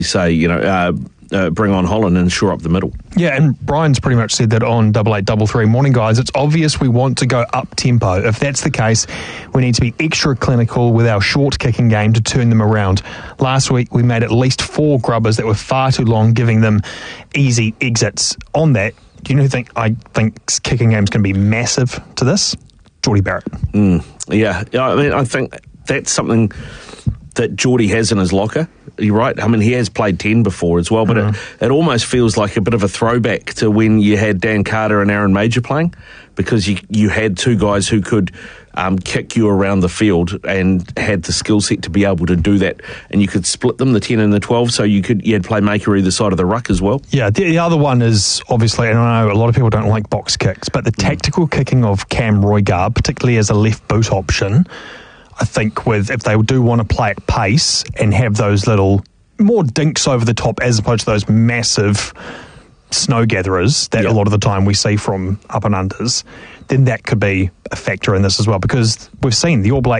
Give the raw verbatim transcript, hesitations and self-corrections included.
say, you know, uh, uh, bring on Holland and shore up the middle. Yeah, and Brian's pretty much said that on double eight double three. Morning, guys. It's obvious we want to go up tempo. If that's the case, we need to be extra clinical with our short kicking game to turn them around. Last week, we made at least four grubbers that were far too long, giving them easy exits. On that, do you know who think I think kicking game's going to be massive to this? Jordie Barrett. Mm, yeah, yeah. I mean, I think that's something that Jordie has in his locker. You're right. I mean, he has played ten before as well, but mm-hmm. it, it almost feels like a bit of a throwback to when you had Dan Carter and Aaron Major playing, because you you had two guys who could um, kick you around the field and had the skill set to be able to do that, and you could split them, the ten and the twelve, so you could you had playmaker either side of the ruck as well. Yeah, the, the other one is obviously, and I know a lot of people don't like box kicks, but the tactical mm. kicking of Cam Roigard, particularly as a left boot option, I think with if they do want to play at pace and have those little more dinks over the top as opposed to those massive snow gatherers that yeah. a lot of the time we see from up and unders, then that could be a factor in this as well, because we've seen the All Blacks